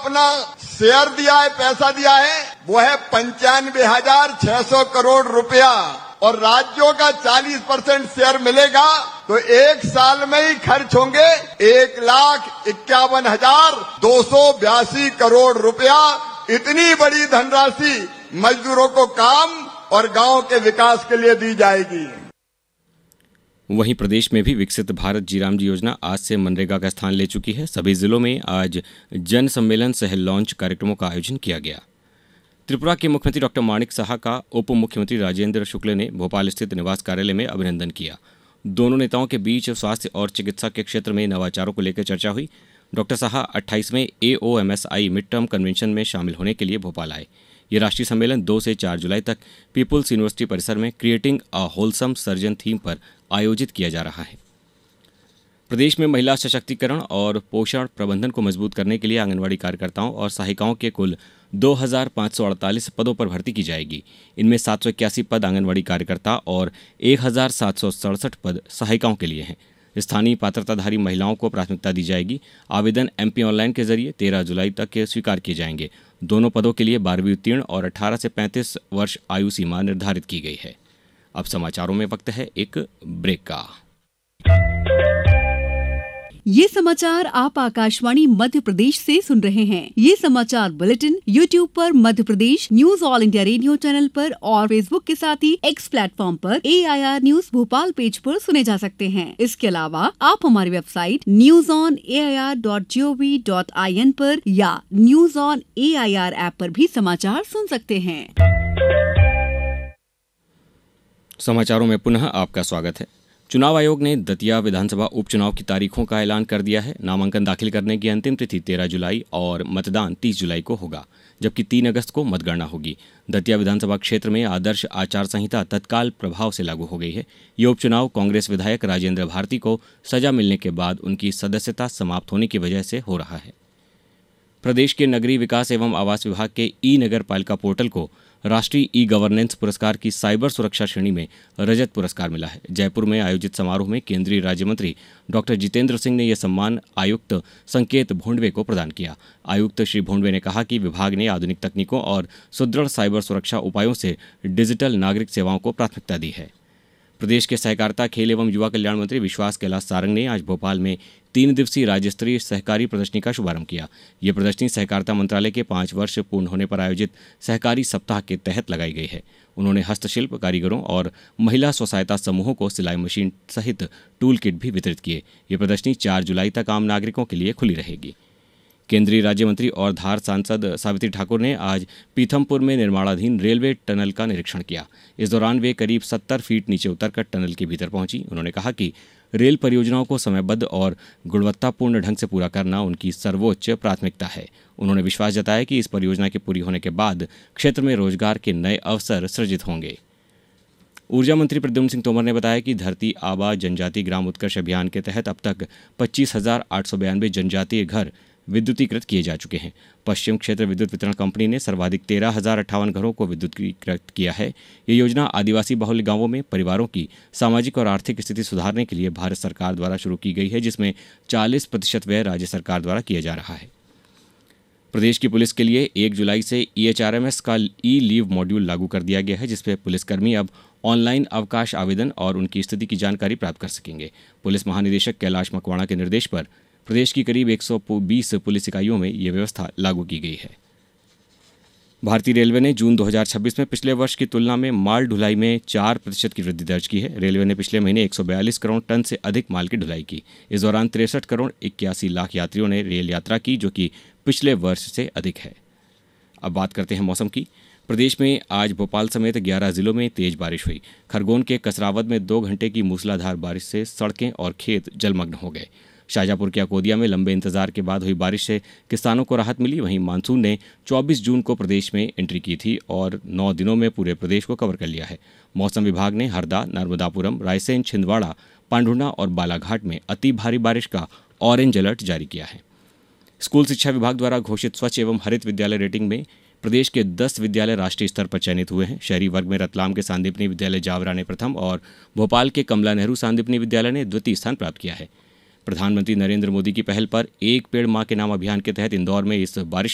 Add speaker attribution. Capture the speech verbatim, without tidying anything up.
Speaker 1: अपना शेयर दिया है, पैसा दिया है, वो है पंचानवे हजार छह सौ करोड़ रुपया और राज्यों का चालीस परसेंट शेयर मिलेगा तो एक साल में ही खर्च होंगे एक लाख इक्यावन हजार दो सौ बयासी करोड़ रुपया। इतनी बड़ी धनराशि मजदूरों को काम और गांव के विकास के लिए दी जाएगी।
Speaker 2: वहीं प्रदेश में भी विकसित भारत जी राम जी योजना आज से मनरेगा का स्थान ले चुकी है। सभी जिलों में आज जन सम्मेलन सह लॉन्च कार्यक्रमों का आयोजन किया गया। त्रिपुरा के मुख्यमंत्री डॉक्टर माणिक साहा का उप मुख्यमंत्री राजेंद्र शुक्ल ने भोपाल स्थित निवास कार्यालय में अभिनंदन किया। दोनों नेताओं के बीच स्वास्थ्य और चिकित्सा के क्षेत्र में नवाचारों को लेकर चर्चा हुई। Doctor Saha अट्ठाईसवें A O M S I mid term convention में शामिल होने के लिए भोपाल आए। ये राष्ट्रीय सम्मेलन दो से चार जुलाई तक पीपुल्स यूनिवर्सिटी परिसर में creating a wholesome surgeon theme पर आयोजित किया जा रहा है। प्रदेश में महिला सशक्तिकरण और पोषण प्रबंधन को मजबूत करने के लिए आंगनवाड़ी कार्यकर्ताओं और सहायिकाओं के कुल दो हज़ार पाँच सौ अड़तालीस पदों पर भर्ती की जाएगी। इनमें सात सौ इक्यासी पद आंगनवाड़ी कार्यकर्ता और एक हज़ार सात सौ सड़सठ पद सहायिकाओं के लिए हैं। स्थानीय पात्रताधारी महिलाओं को प्राथमिकता दी जाएगी। आवेदन एमपी ऑनलाइन के जरिए तेरह जुलाई तक के स्वीकार किए जाएंगे। दोनों पदों के लिए बारहवीं उत्तीर्ण और अठारह से पैंतीस वर्ष आयु सीमा निर्धारित की गई है। अब समाचारों में वक्त है एक ब्रेक का।
Speaker 3: ये समाचार आप आकाशवाणी मध्य प्रदेश से सुन रहे हैं। ये समाचार बुलेटिन यूट्यूब पर Madhya Pradesh news all India radio channel पर और फेसबुक के साथ ही एक्स प्लेटफॉर्म पर ए I R news Bhopal page पर सुने जा सकते हैं। इसके अलावा आप हमारी website news on A I R dot G O V dot I N पर या news on A I R app पर भी समाचार सुन सकते हैं।
Speaker 2: समाचारों में पुनः आपका स्वागत है। चुनाव आयोग ने दतिया विधानसभा उपचुनाव की तारीखों का ऐलान कर दिया है। नामांकन दाखिल करने की अंतिम तिथि तेरह जुलाई और मतदान तीस जुलाई को होगा, जबकि तीन अगस्त को मतगणना होगी। दतिया विधानसभा क्षेत्र में आदर्श आचार संहिता तत्काल प्रभाव से लागू हो गई है। ये उपचुनाव कांग्रेस विधायक राजेंद्र भारती को सजा मिलने के बाद उनकी सदस्यता समाप्त होने की वजह से हो रहा है। प्रदेश के नगरीय विकास एवं आवास विभाग के ई नगर पालिका पोर्टल को राष्ट्रीय ई गवर्नेंस पुरस्कार की साइबर सुरक्षा श्रेणी में रजत पुरस्कार मिला है। जयपुर में आयोजित समारोह में केंद्रीय राज्य मंत्री डॉक्टर जितेंद्र सिंह ने यह सम्मान आयुक्त संकेत भोंडवे को प्रदान किया। आयुक्त श्री भोंडवे ने कहा कि विभाग ने आधुनिक तकनीकों और सुदृढ़ साइबर सुरक्षा उपायों से डिजिटल नागरिक सेवाओं को प्राथमिकता दी है। प्रदेश के सहकारिता, खेल एवं युवा कल्याण मंत्री विश्वास कैलाश सारंग ने आज भोपाल में तीन दिवसीय राज्य स्तरीय सहकारी प्रदर्शनी का शुभारंभ किया। ये प्रदर्शनी सहकारिता मंत्रालय के पाँच वर्ष पूर्ण होने पर आयोजित सहकारी सप्ताह के तहत लगाई गई है। उन्होंने हस्तशिल्प कारीगरों और महिला स्व सहायता समूहों को सिलाई मशीन सहित टूल किट भी वितरित किए। ये प्रदर्शनी चार जुलाई तक आम नागरिकों के लिए खुली रहेगी। केंद्रीय राज्य मंत्री और धार सांसद सावित्री ठाकुर ने आज पीथमपुर में निर्माणाधीन रेलवे टनल का निरीक्षण किया। इस दौरान वे करीब सत्तर फीट नीचे उतरकर टनल के भीतर पहुंची। उन्होंने कहा कि रेल परियोजनाओं को समयबद्ध और गुणवत्तापूर्ण ढंग से पूरा करना उनकी सर्वोच्च प्राथमिकता है। उन्होंने विश्वास जताया कि इस परियोजना के पूरी होने के बाद क्षेत्र में रोजगार के नए अवसर सृजित होंगे। ऊर्जा मंत्री प्रद्युम्न सिंह तोमर ने बताया कि धरती आबा जनजाति ग्राम उत्कर्ष अभियान के तहत अब तक पच्चीस हजार आठ सौ बयानवे जनजातीय घर विद्युतीकृत किए जा चुके हैं। पश्चिम क्षेत्र विद्युत वितरण कंपनी ने सर्वाधिक तेरह हजार अट्ठावन घरों को विद्युतीकृत किया है। ये योजना आदिवासी बहुल्य गांवों में परिवारों की सामाजिक और आर्थिक स्थिति सुधारने के लिए भारत सरकार द्वारा शुरू की गई है, जिसमें चालीस प्रतिशत व्यय राज्य सरकार द्वारा किया जा रहा है। प्रदेश की पुलिस के लिए एक जुलाई से E H R M S का ई लीव मॉड्यूल लागू कर दिया गया है, जिसपे पुलिसकर्मी अब ऑनलाइन अवकाश आवेदन और उनकी स्थिति की जानकारी प्राप्त कर सकेंगे। पुलिस महानिदेशक कैलाश मकवाणा के निर्देश पर प्रदेश की करीब एक सौ बीस पुलिस इकाइयों में ये व्यवस्था लागू की गई है। भारतीय रेलवे ने जून दो हज़ार छब्बीस में पिछले वर्ष की तुलना में माल ढुलाई में चार प्रतिशत की वृद्धि दर्ज की है। रेलवे ने पिछले महीने एक सौ बयालीस करोड़ टन से अधिक माल की ढुलाई की। इस दौरान तिरसठ करोड़ इक्यासी लाख यात्रियों ने रेल यात्रा की, जो कि पिछले वर्ष से अधिक है। अब बात करते हैं मौसम की। प्रदेश में आज भोपाल समेत ग्यारह जिलों में तेज बारिश हुई। खरगोन के कसरावद में दो घंटे की मूसलाधार बारिश से सड़कें और खेत जलमग्न हो गए। शाजापुर के अकोदिया में लंबे इंतजार के बाद हुई बारिश से किसानों को राहत मिली। वहीं मानसून ने चौबीस जून को प्रदेश में एंट्री की थी और नौ दिनों में पूरे प्रदेश को कवर कर लिया है। मौसम विभाग ने हरदा, नर्मदापुरम, रायसेन, छिंदवाड़ा, पांढुना और बालाघाट में अति भारी बारिश का ऑरेंज अलर्ट जारी किया है। स्कूल शिक्षा विभाग द्वारा घोषित स्वच्छ एवं हरित विद्यालय रेटिंग में प्रदेश के दस विद्यालय राष्ट्रीय स्तर पर चयनित हुए हैं। शहरी वर्ग में रतलाम के सांदीपनी विद्यालय जावरा ने प्रथम और भोपाल के कमला नेहरू सांदीपनी विद्यालय ने द्वितीय स्थान प्राप्त किया है। प्रधानमंत्री नरेंद्र मोदी की पहल पर एक पेड़ मां के नाम अभियान के तहत इंदौर में इस बारिश